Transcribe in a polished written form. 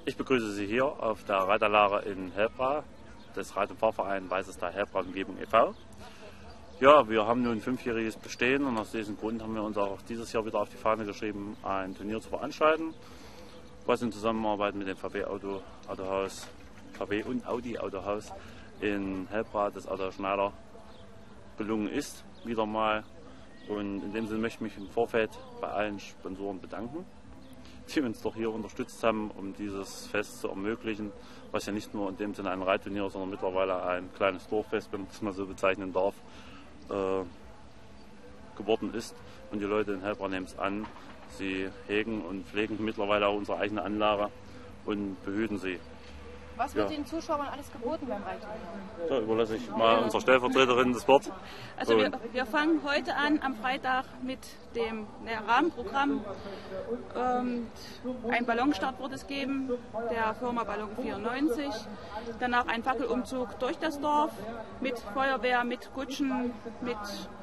Ich begrüße Sie hier auf der Reitanlage in Helbra, des Reit- und Fahrvereins Weißes Tal Helbra Umgebung e.V. Ja, wir haben nun ein 5-jähriges Bestehen und aus diesem Grund haben wir uns auch dieses Jahr wieder auf die Fahne geschrieben, ein Turnier zu veranstalten, was in Zusammenarbeit mit dem VW und Audi Autohaus in Helbra, das Auto Schneider, gelungen ist, wieder mal. Und in dem Sinne möchte ich mich im Vorfeld bei allen Sponsoren bedanken, die uns doch hier unterstützt haben, um dieses Fest zu ermöglichen, was ja nicht nur in dem Sinne ein Reitturnier, sondern mittlerweile ein kleines Dorffest, wenn man es mal so bezeichnen darf, geworden ist. Und die Leute in Helbra nehmen es an, sie hegen und pflegen mittlerweile auch unsere eigene Anlage und behüten sie. Was wird den Zuschauern alles geboten beim Reitturnier? Da überlasse ich mal unserer Stellvertreterin das Wort. Also wir fangen heute an am Freitag mit dem Rahmenprogramm. Ein Ballonstart wird es geben, der Firma Ballon 94. Danach ein Fackelumzug durch das Dorf mit Feuerwehr, mit Kutschen, mit